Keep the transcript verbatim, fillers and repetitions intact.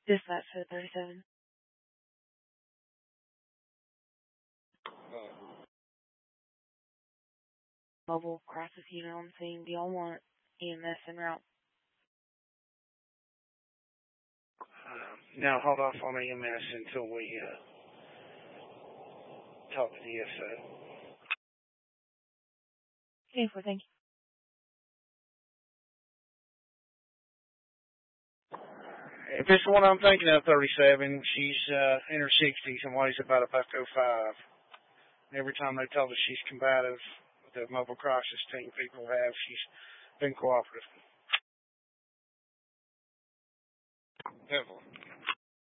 Dispatch to thirty-seven. Uh, Mobile crisis unit on scene. Do y'all want E M S en route? uh, now hold off on E M S until we uh, talk to the S O. Okay, well, thank you. If it's the one I'm thinking of, thirty-seven, she's uh, in her sixties and weighs about a buck oh five. Every time they tell her she's combative with the mobile crisis team people have, she's been cooperative. Definitely.